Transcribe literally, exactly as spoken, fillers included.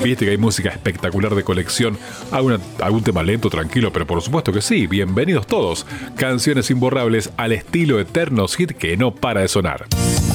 Viste que hay música espectacular de colección. ¿Alguna, algún tema lento, tranquilo? Pero por supuesto que sí. Bienvenidos todos. Canciones imborrables al estilo Eternos Hit que no para de sonar.